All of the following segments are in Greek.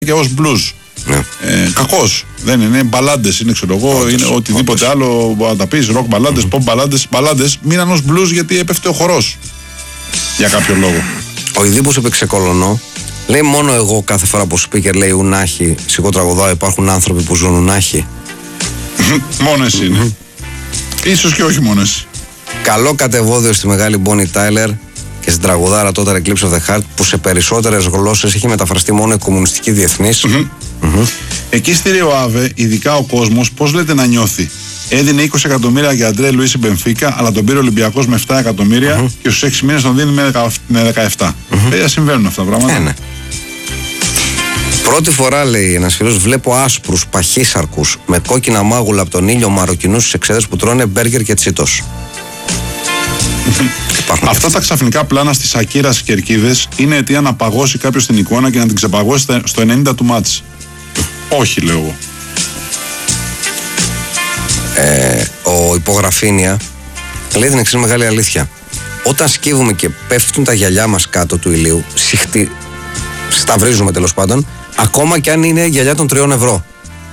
και ως blues. Ναι. Κακός. Δεν είναι μπαλάντες, είναι ξέρω εγώ, είναι οτιδήποτε άλλο. Μπορεί να τα πεις, ροκ μπαλάντες, pop μπαλάντες. Μπαλάντες μείναν ως blues γιατί έπεφτε ο χορός. Για κάποιο λόγο. Ο Ιδίπος είπε ξεκολωνώ. Λέει μόνο εγώ κάθε φορά που speaker λέει ουνάχη, σηκώ τραγουδάω, υπάρχουν άνθρωποι που ζουν ουνάχη. Μόνο εσύ είναι. Ίσως και όχι μόνο εσύ. Καλό κατεβόδιο στη μεγάλη Bonnie Tyler και στην τραγουδάρα Total Eclipse of the Heart που σε περισσότερες γλώσσες έχει μεταφραστεί μόνο η κομμουνιστική διεθνής. Εκεί στη Ριοάβε, ειδικά ο κόσμος, πώς λέτε να νιώθει. Έδινε 20 εκατομμύρια για Αντρέ Λουίς η Μπενφίκα, αλλά τον πήρε ο Ολυμπιακός με 7 εκατομμύρια και στους 6 μήνες τον δίνει με 17. Συμβαίνουν αυτά τα πράγματα. Ναι. Πρώτη φορά, λέει ένας φίλος, βλέπω άσπρους παχύσαρκους με κόκκινα μάγουλα από τον ήλιο μαροκινούς στους εξέδρες που τρώνε μπέργκερ και τσίτος. Αυτά τα ξαφνικά πλάνα στις Ακύρας και Κερκίδες είναι αιτία να παγώσει κάποιος την εικόνα και να την ξεπαγώσει στο 90 του μάτς. Όχι, λέω εγώ. Ο Υπογραφήνια λέει την εξής μεγάλη αλήθεια. Όταν σκύβουμε και πέφτουν τα γυαλιά μας κάτω του ηλίου, σταυρίζουμε τέλος πάντων, ακόμα και αν είναι γυαλιά των 3 ευρώ.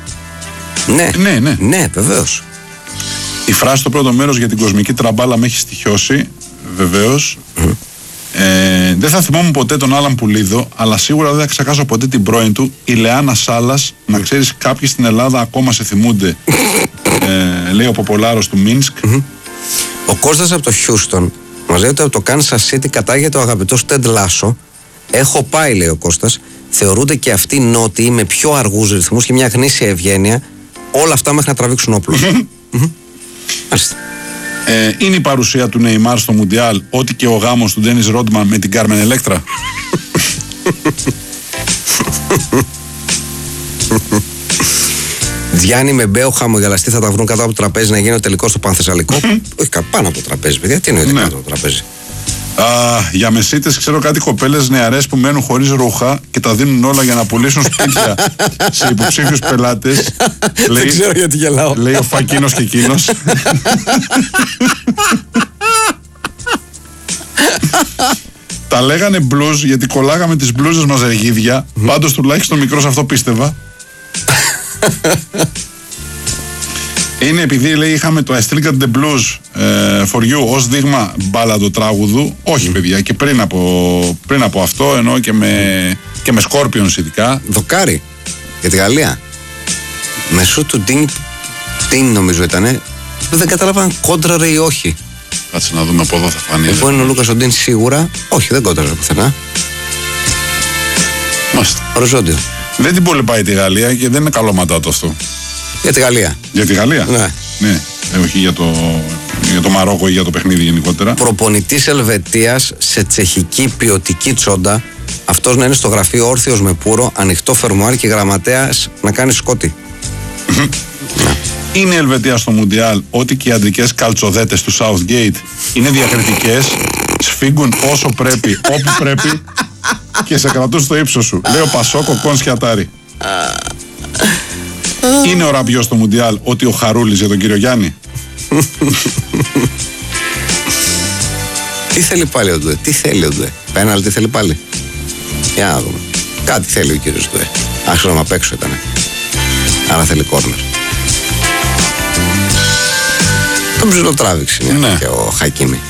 Ναι, βεβαίως. Η φράση στο πρώτο μέρος για την κοσμική τραμπάλα με έχει στοιχειώσει, βεβαίως. Δεν θα θυμόμουν ποτέ τον Άλαν Πουλίδο, αλλά σίγουρα δεν θα ξεχάσω ποτέ την πρώην του, η Λεάνα Σάλας. Να ξέρεις, κάποιοι στην Ελλάδα ακόμα σε θυμούνται, λέει ο Ποπολάρος του Μίνσκ. Ο Κώστας από το Χιούστον μας λέει ότι από το Kansas City κατάγεται ο αγαπητός Τεντ Λάσο. Έχω πάει, λέει ο Κώστας. Θεωρούνται και αυτοί νότιοι με πιο αργούς ρυθμούς και μια γνήσια ευγένεια. Όλα αυτά μέχρι να τραβήξουν όπλο. Είναι η παρουσία του Νεϊμάρ στο Μουντιάλ ό,τι και ο γάμος του Ντένις Ρόντμαν με την Κάρμεν Ελέκτρα. Διάννη με Μπέο χαμογελαστή θα τα βρουν κάτω από το τραπέζι να γίνει ο τελικός στο Πανθεσσαλικό. Όχι, πάνω από το τραπέζι, παιδιά. Τι εννοείται κάτω από το τραπέζι. Για μεσίτες ξέρω κάτι κοπέλες νεαρές που μένουν χωρίς ρούχα και τα δίνουν όλα για να πουλήσουν σπίτια σε υποψήφιους πελάτες. Δεν ξέρω γιατί γελάω. Λέει ο Φακίνος και εκείνος. Τα λέγανε blues γιατί κολλάγαμε τις μπλούζες μας ρεγίδια. Πάντως τουλάχιστον μικρός αυτό πίστευα. Είναι επειδή λέει είχαμε το I still got the blues for you ως δείγμα μπάλαντο τράγουδου. Όχι παιδιά, και πριν από αυτό, ενώ και με Scorpions ειδικά. Δοκάρι για τη Γαλλία. Μεσού του Ντίν νομίζω ήτανε. Δεν καταλάβαν κόντραρε ή όχι. Κάτσε να δούμε από εδώ θα φανεί. Λοιπόν είναι ο Λούκας ο Ντίν σίγουρα. Όχι, δεν κόντραρε πουθενά. Μάλιστα. Οριζόντιο. Δεν την πολύ πάει τη Γαλλία και δεν είναι καλό μαντάτο αυτό. Για τη Γαλλία. Για τη Γαλλία. Ναι. Όχι για το Μαρόκο ή για το παιχνίδι γενικότερα. Προπονητής Ελβετίας σε τσεχική ποιοτική τσόντα. Αυτός να είναι στο γραφείο όρθιος με πουρο, ανοιχτό φερμουάρ και γραμματέας να κάνει σκότι. Είναι η Ελβετία στο Μουντιάλ ότι και οι αντρικές καλτσοδέτες του Southgate είναι διακριτικές, σφίγγουν όσο πρέπει, όπου πρέπει και σε κρατούν στο ύψος σου. Λέει ο Πασόκο Κον Σιατάρη. Είναι ο Ραμπιός στο Μουντιάλ ότι ο Χαρούλης για τον κύριο Γιάννη. Τι θέλει πάλι ο Ντουέ, τι θέλει ο Ντουέ. Πέναλτι θέλει πάλι. Για να δούμε. Κάτι θέλει ο κύριος Ντουέ. Άξονα απ' έξω ήτανε. Άρα θέλει κόρνερ. Τον ψιλοτράβηξε και ο Χακίμι.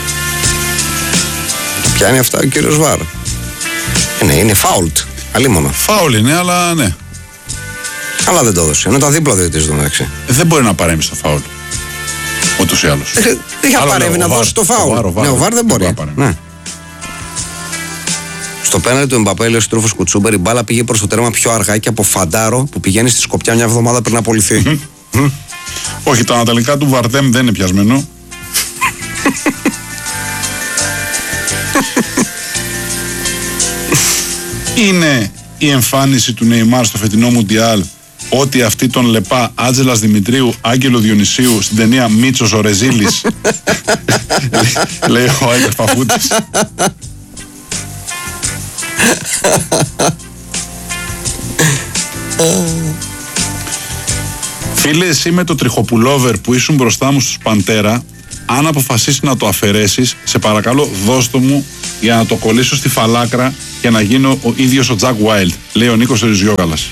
Πιάνει αυτά ο κύριος Βάρ. Ναι, είναι φάουλτ. Αλίμονο. Φάουλ είναι, αλλά ναι. Αλλά δεν το έδωσε. Είναι τα δίπλα διαιτητής του μεταξύ. Δεν μπορεί να παρέμβει στο φάουλ. Ούτως ή άλλως. Δεν είχα παρέμβει να δώσει το φάουλ. Ναι, ο Βάρ δεν μπορεί. Ναι. Στο πέναλτι του Εμπαπέ, λέει ο Στρούφος Κουτσούμπερ, η μπάλα πήγε προς το τέρμα πιο αργά και από Φαντάρο που πηγαίνει στη Σκοπιά μια εβδομάδα πριν απολυθεί. Όχι, τα ανατολικά του Βαρδέμ δεν είναι πιασμένο. Είναι η εμφάνιση του Νεϊμάρ στο φετινό Μουντιάλ ότι αυτή τον λεπά Άτζελας Δημητρίου, Άγγελο Διονυσίου στην ταινία Μίτσος ο Ρεζίλης. Λέει ο Άιτας Παφούτης. Φίλε, εσύ με το τριχοπουλόβερ που ήσουν μπροστά μου στους Παντέρα αν αποφασίσει να το αφαιρέσεις, σε παρακαλώ δώσ' μου για να το κολλήσω στη φαλάκρα και να γίνω ο ίδιος ο Jack Wild, λέει ο Νίκος Ριζιόγαλας.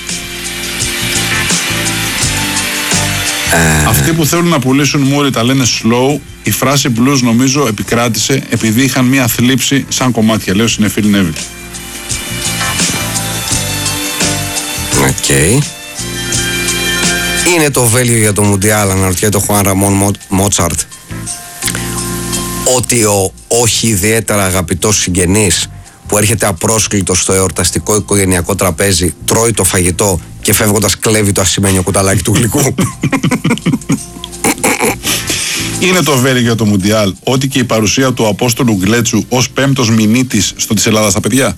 Αυτοί που θέλουν να πουλήσουν μούρι τα λένε slow. Η φράση blues νομίζω επικράτησε επειδή είχαν μία θλίψη σαν κομμάτια, λέει ο Συνεφίλ Νέβη. Οκ. Είναι το βέλιο για το Μουντιάλ, αναρωτιέται ο Χουάν Ραμόν Μότσαρτ, ότι ο όχι ιδιαίτερα αγαπητός συγγενής που έρχεται απρόσκλητος στο εορταστικό οικογενειακό τραπέζι, τρώει το φαγητό και φεύγοντας κλέβει το ασημένιο κουταλάκι του γλυκού. Είναι το βέλιο για το Μουντιάλ ότι και η παρουσία του Απόστολου Γκλέτσου ως πέμπτος μηνύτης στο της Ελλάδας στα παιδιά.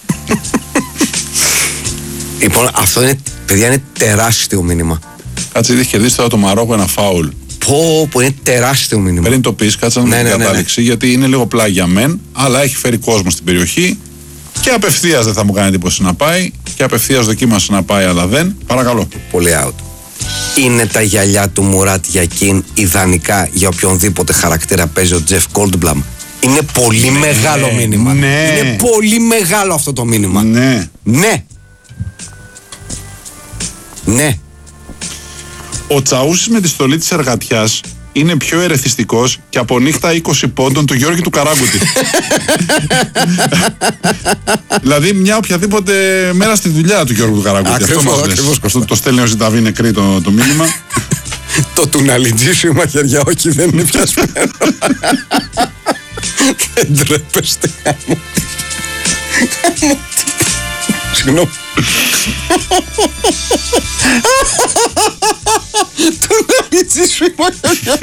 Λοιπόν, αυτό είναι, παιδιά, είναι τεράστιο μήνυμα. Κάτσε, είχε κερδίσει τώρα το Μαρόκο ένα φάουλ. Πω, είναι τεράστιο μήνυμα. Πριν το πεις, κάτσε να δούμε την κατάληξη, γιατί είναι λίγο πλάγια μεν, αλλά έχει φέρει κόσμο στην περιοχή και απευθείας δεν θα μου κάνει εντύπωση να πάει και απευθείας δοκίμασε να πάει, αλλά δεν. Παρακαλώ. Πολύ out. Είναι τα γυαλιά του Μουράτ Γιακίν ιδανικά για οποιονδήποτε χαρακτήρα παίζει ο Τζεφ Γκόλντμπλαμ? Είναι πολύ μεγάλο μήνυμα. Ναι. Είναι πολύ μεγάλο αυτό το μήνυμα. Ναι. Ναι. Ναι. Ο Τσαούσης με τη στολή της εργατιάς είναι πιο ερεθιστικός και από νύχτα 20 πόντων του Γιώργη του Καράγκουτη. Δηλαδή μια οποιαδήποτε μέρα στη δουλειά του Γιώργου του Καράγκουτη. Ακριβώς. Το στέλνει ο Ζηταβή νεκρή το μήνυμα. Το τουναλιτζίσιο η μαχαιριά, όχι, δεν είναι πιασμένο. Δεν τρέπεστε. Συγγνώμη. Τουναλιτζίσιο η μαχαιριά.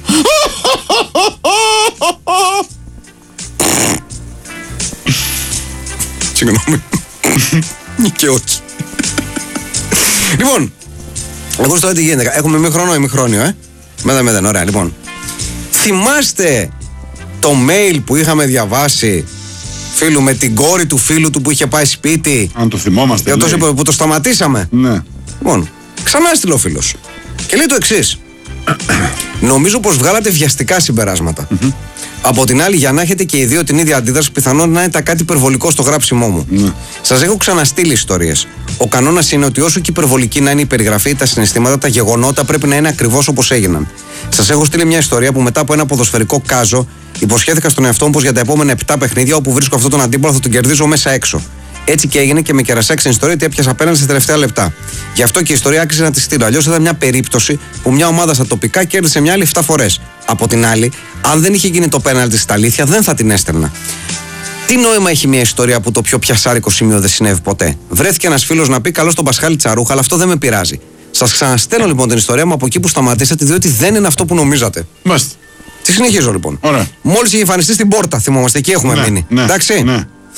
Συγγνώμη. Και όχι. Λοιπόν, εγώ στο τι γίνεται. Έχουμε ημιχρόνιο, Μέδα, ωραία. Λοιπόν, θυμάστε το mail που είχαμε διαβάσει φίλου με την κόρη του φίλου του που είχε πάει σπίτι? Αν το θυμόμαστε. Που το σταματήσαμε. Ναι. Λοιπόν, ξανά έστειλε ο φίλος και λέει το εξής. Νομίζω πως βγάλατε βιαστικά συμπεράσματα. Από την άλλη, για να έχετε και οι δύο την ίδια αντίδραση, πιθανόν να είναι τα κάτι υπερβολικό στο γράψιμό μου. Σας έχω ξαναστείλει ιστορίες. Ο κανόνας είναι ότι όσο και υπερβολική να είναι η περιγραφή, τα συναισθήματα, τα γεγονότα πρέπει να είναι ακριβώς όπως έγιναν. Σας έχω στείλει μια ιστορία που μετά από ένα ποδοσφαιρικό κάζο υποσχέθηκα στον εαυτό μου πως για τα επόμενα 7 παιχνίδια όπου βρίσκω αυτόν τον αντίπαλο θα τον κερδίζω μέσα έξω. Έτσι και έγινε και με κερασάξε ιστορία ότι έπιασα απέναντι στα τελευταία λεπτά. Γι' αυτό και η ιστορία άξιζε να τη στείλω. Αλλιώς ήταν μια περίπτωση που μια ομάδα στα τοπικά κέρδισε μια άλλη 7 φορές. Από την άλλη, αν δεν είχε γίνει το πέναλτι στα αλήθεια, δεν θα την έστελνα. Τι νόημα έχει μια ιστορία που το πιο πιασάρικο σημείο δεν συνέβη ποτέ? Βρέθηκε ένας φίλος να πει καλώς τον Πασχάλη Τσαρούχα, αλλά αυτό δεν με πειράζει. Σας ξαναστέλνω λοιπόν την ιστορία μου από εκεί που σταματήσατε, διότι δεν είναι αυτό που νομίζατε. Μάλιστα. Τι συνεχίζω λοιπόν. Μόλις είχε εμφανιστεί στην πόρτα, θυμόμαστε, εκεί έχουμε μείνει. Εντάξει. Ναι.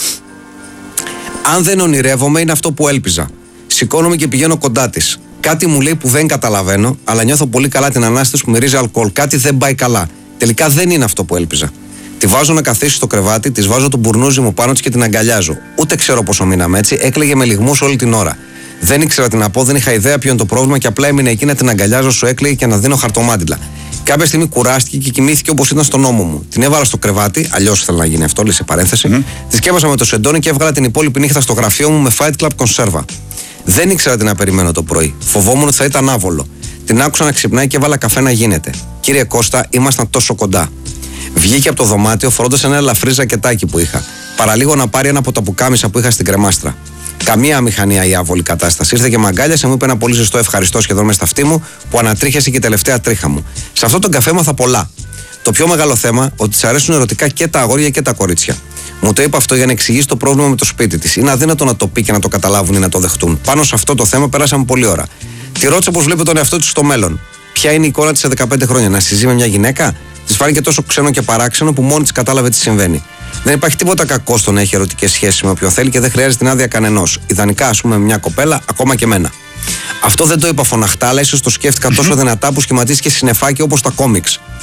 Αν δεν ονειρεύομαι, είναι αυτό που έλπιζα. Σηκώνομαι και πηγαίνω κοντά της. Κάτι μου λέει που δεν καταλαβαίνω, αλλά νιώθω πολύ καλά την ανάσταση που μυρίζει αλκοόλ. Κάτι δεν πάει καλά. Τελικά δεν είναι αυτό που έλπιζα. Τη βάζω να καθίσει στο κρεβάτι, τη βάζω το μπουρνούζι μου πάνω της και την αγκαλιάζω. Ούτε ξέρω πόσο μείναμε έτσι, έκλαιγε με λυγμούς όλη την ώρα. Δεν ήξερα τι να πω, δεν είχα ιδέα ποιο είναι το πρόβλημα και απλά έμεινε εκεί να την αγκαλιάζω, σου έκλαιγε και να δίνω χαρτομάτιλα. Κάποια στιγμή κουράστηκε και κοιμήθηκε όπως ήταν στον νόμο μου. Την έβαλα στο κρεβάτι, αλλιώς ήθελα να γίνει αυτό, λέει σε παρένθεση. Τη σκέπασα με το σεντόνι και έβγαλα την υπόλοιπη νύχτα στο γραφείο μου με Fight Club κονσέρβα. Δεν ήξερα τι να περιμένω το πρωί. Φοβόμουν ότι θα ήταν άβολο. Την άκουσα να ξυπνάει και έβαλα καφέ να γίνεται. Κύριε Κώστα, ήμασταν τόσο κοντά. Βγήκε από το δωμάτιο φορώντας ένα ελαφρύ ζακετάκι που είχα. Παραλίγο να πάρει ένα από τα πουκάμισα που είχα στην κρεμάστρα. Καμία αμηχανία η άβολη κατάσταση. Ήρθε και μ' αγκάλιασε, μου είπε ένα πολύ ζεστό ευχαριστώ σχεδόν με στα αυτή μου που ανατρίχιασε και η τελευταία τρίχα μου. Σε αυτό τον καφέ μάθα πολλά. Το πιο μεγάλο θέμα, ότι της αρέσουν ερωτικά και τα αγόρια και τα κορίτσια. Μου το είπε αυτό για να εξηγήσει το πρόβλημα με το σπίτι της. Είναι αδύνατο να το πει και να το καταλάβουν ή να το δεχτούν. Πάνω σε αυτό το θέμα πέρασαμε πολλή ώρα. Τη ρώτησα πώς βλέπει τον εαυτό της στο μέλλον. Ποια είναι η εικόνα της σε 15 χρόνια, να συζεί με μια γυναίκα? Της φάνηκε τόσο ξένο και παράξενο που μόνη της κατάλαβε τι συμβαίνει. Δεν υπάρχει τίποτα κακό στο να έχει ερωτικές σχέσεις με όποιον θέλει και δεν χρειάζεται την άδεια κανενός. Ιδανικά, ας πούμε, με μια κοπέλα, ακόμα και εμένα. Αυτό δεν το είπα φωναχτά, αλλά ίσως το σκέφτηκα τόσο δυνατά που σχηματίστηκε συννεφάκι όπως τα κόμιξ.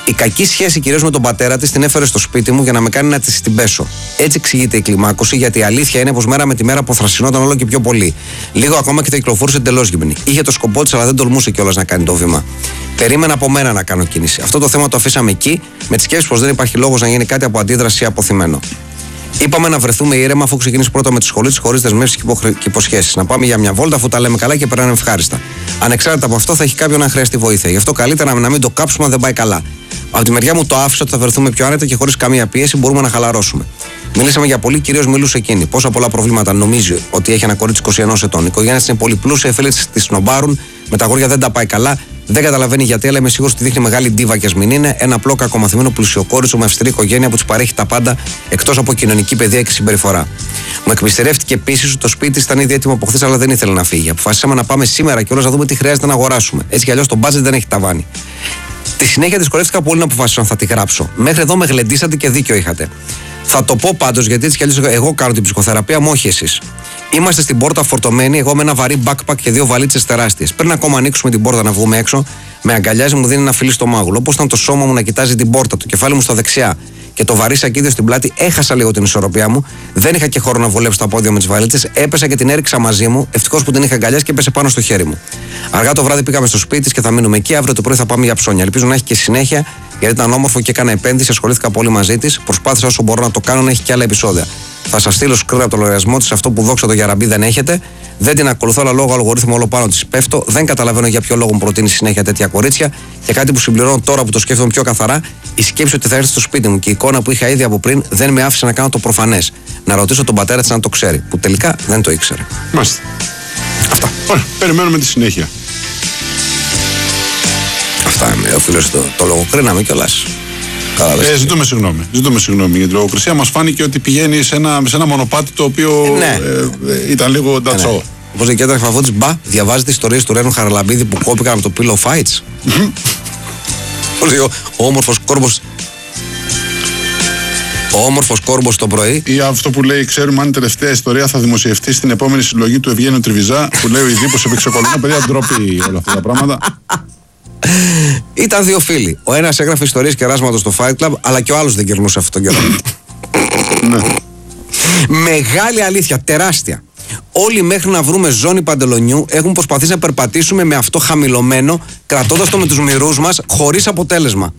Η κακή σχέση κυρίως με τον πατέρα της την έφερε στο σπίτι μου για να με κάνει να της την πέσω. Έτσι εξηγείται η κλιμάκωση, γιατί η αλήθεια είναι πως μέρα με τη μέρα αποθρασινόταν όλο και πιο πολύ. Λίγο ακόμα και θα κυκλοφορούσε εντελώς γυμνή. Είχε το σκοπό της, αλλά δεν τολμούσε κιόλας να κάνει το βήμα. Περίμενα από μένα να κάνω κίνηση. Αυτό το θέμα το αφήσαμε εκεί, με τη σκέψη πως δεν υπάρχει λόγος να γίνει κάτι από αντίδραση ή αποθυμένο. Είπαμε να βρεθούμε ήρεμα αφού ξεκινήσει πρώτα με τη σχολή της, χωρίς δεσμεύσεις και υποσχέσεις. Να πάμε για μια βόλτα αφού τα λέμε καλά και περνάνε ευχάριστα. Ανεξάρτητα από αυτό, θα έχει κάποιον να χρειαστεί βοήθεια. Γι' αυτό καλύτερα να μην το κάψουμε αν δεν πάει καλά. Από τη μεριά μου το άφησα ότι θα βρεθούμε πιο άνετα και χωρίς καμία πίεση μπορούμε να χαλαρώσουμε. Μιλήσαμε για πολύ, κυρίως μιλούσε εκείνη. Πόσα πολλά προβλήματα νομίζει ότι έχει ένα κορίτσι 21 ετών. Η οικογένεια της είναι πολύ πλούσια, οι φίλοι της τη σνομπάρουν, με τα αγόρια δεν τα πάει καλά. Δεν καταλαβαίνει γιατί, αλλά είμαι σίγουρος ότι δείχνει μεγάλη ντίβα και ας μην είναι. Ένα απλό κακομαθημένο πλουσιοκόριτσο με αυστηρή οικογένεια που της παρέχει τα πάντα εκτός από κοινωνική παιδεία και συμπεριφορά. Μου εκμυστηρεύτηκε επίσης ότι το σπίτι της ήταν ήδη έτοιμο από χθες, αλλά δεν ήθελε να φύγει. Αποφασίσαμε να πάμε σήμερα κιόλας να δούμε τι χρειάζεται να αγοράσουμε. Έτσι κι αλλιώς το μπάτζετ δεν έχει ταβάνι. Τη συνέχεια δυσκολεύτηκα πολύ να αποφασίσω αν θα τη γράψω. Μέχρι εδώ με γλεντήσατε και δίκιο είχατε. Θα το πω πάντως, γιατί έτσι κι αλλιώς εγώ κάνω την ψυχοθεραπεία μου, όχι εσείς. Είμαστε στην πόρτα φορτωμένοι, εγώ με ένα βαρύ backpack και 2 βαλίτσες τεράστιες. Πριν ακόμα ανοίξουμε την πόρτα να βγούμε έξω, με αγκαλιάζει, μου δίνει ένα φιλί στο μάγουλο. Όπως ήταν το σώμα μου να κοιτάζει την πόρτα, το κεφάλι μου στο δεξιά και το βαρύ σακίδιο στην πλάτη, έχασα λίγο την ισορροπία μου. Δεν είχα και χώρο να βολέψω τα πόδια με τις βαλίτσες. Έπεσα και την έριξα μαζί μου. Ευτυχώς που την είχα αγκαλιάσει και έπεσε πάνω στο χέρι μου. Αργά το βράδυ πήγαμε στο σπίτι της και θα μείνουμε εκεί. Αύριο το πρωί θα πάμε για ψώνια. Ελπίζω να έχει και συνέχεια, γιατί ήταν όμορφο και έκανα επένδυση. Ασχολήθηκα πολύ μαζί της. Προσπάθησα όσο μπορώ να το κάνω να έχει και άλλα επεισόδια. Θα σας στείλω screen από το λογαριασμό της, αυτό που δόξα το Γιαραμπή δεν έχετε. Δεν την ακολουθώ, αλλά λόγω αλγορίθμου όλο πάνω της πέφτω. Δεν καταλαβαίνω για ποιο λόγο μου προτείνει συνέχεια τέτοια κορίτσια. Και κάτι που συμπληρώνω τώρα που το σκέφτομαι πιο καθαρά, η σκέψη ότι θα έρθει στο σπίτι μου και η εικόνα που είχα ήδη από πριν δεν με άφησε να κάνω το προφανές. Να ρωτήσω τον πατέρα της αν το ξέρει, που τελικά δεν το ήξερε. Μάλιστα. Αυτά. Ωραία, περιμένουμε τη συνέχεια. Αυτά ο φίλος το λογοκρίναμε κιόλας. Ζητούμε συγγνώμη για την λογοκρισία. Μας φάνηκε ότι πηγαίνει σε ένα μονοπάτι το οποίο ήταν λίγο ντατσό. Ναι. Όπως η Κέντρα Φαφώτης, διαβάζετε ιστορίες του Ρένου Χαραλαμπίδη που κόπηκαν από το Pillow Fights. Ο όμορφος κόρμπος. Ο όμορφος κόρμπος το πρωί. Ή αυτό που λέει, ξέρουμε αν η τελευταία ιστορία θα δημοσιευτεί στην επόμενη συλλογή του Ευγένιου Τριβιζά, που λέει ο Ιδίπος επεξεκολουθούν. Παιδιά, ντροπή όλα αυτά τα πράγματα. Ήταν 2 φίλοι. Ο ένας έγραφε ιστορίες κεράσματος στο Fight Club, αλλά και ο άλλος δεν κερνούσε αυτόν τον καιρό. Μεγάλη αλήθεια, τεράστια. Όλοι μέχρι να βρούμε ζώνη παντελονιού έχουν προσπαθήσει να περπατήσουμε με αυτό χαμηλωμένο, κρατώντας το με τους μυρούς μας, χωρίς αποτέλεσμα.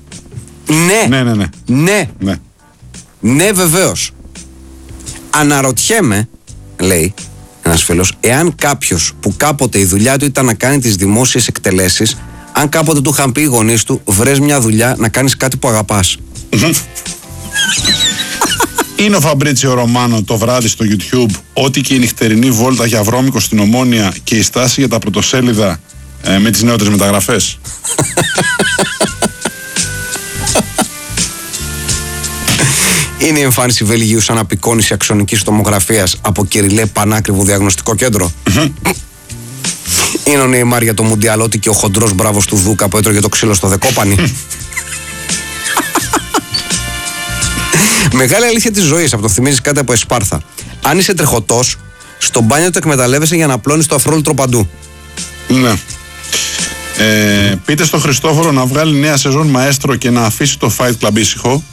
Ναι, βεβαίως. Αναρωτιέμαι, λέει ένας φίλος, εάν κάποιος που κάποτε η δουλειά του ήταν να κάνει τις δημόσιες εκτελέσεις, αν κάποτε του είχαν πει οι γονείς του, βρες μια δουλειά να κάνεις κάτι που αγαπάς. Είναι ο Φαμπρίτσιο Ρωμάνο το βράδυ στο YouTube, ό,τι και η νυχτερινή βόλτα για βρώμικο στην Ομόνια και η στάση για τα πρωτοσέλιδα με τις νεότερες μεταγραφές. Είναι η εμφάνιση Βελγίου σαν απεικόνηση αξονικής τομογραφίας από Κυριλέ πανάκριβο διαγνωστικό κέντρο. Είναι ο Νεϊμάρ για το Μουντιάλ, ότι και ο χοντρός μπράβος του Δούκα που έτρωγε το ξύλο στο Δεκόπανη. Μεγάλη αλήθεια της ζωής, από το θυμίζεις κάτι από Εσπάρθα. Αν είσαι τρεχωτός, στο μπάνιο το εκμεταλλεύεσαι για να απλώνεις το αφρόλυτρο παντού. Ναι. Πείτε στο Χριστόφορο να βγάλει νέα σεζόν μαέστρο και να αφήσει το Fight Club ήσυχο.